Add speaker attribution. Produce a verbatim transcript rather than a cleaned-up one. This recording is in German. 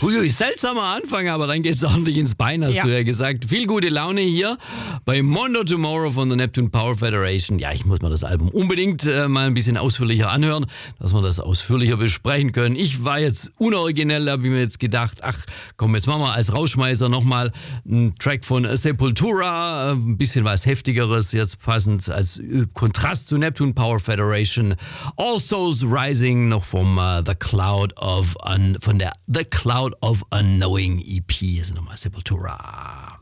Speaker 1: Uiui, seltsamer Anfang, aber dann geht's ordentlich ins Bein, hast
Speaker 2: Ja.
Speaker 1: du ja gesagt. Viel gute Laune hier bei Mondo Tomorrow von der Neptune Power Federation. Ja, ich muss mir das Album unbedingt äh, mal ein bisschen ausführlicher anhören, dass wir das ausführlicher besprechen können. Ich war jetzt unoriginell, da habe ich mir jetzt gedacht, ach komm, jetzt machen wir als Rausschmeißer nochmal einen Track von Sepultura, äh, ein bisschen was Heftigeres, jetzt passend als äh, Kontrast zu Neptune Power Federation. All Souls Rising noch vom äh, The Cloud of Un, von der The Cloud of Unknowing E P. Hier sind nochmal Sepultura.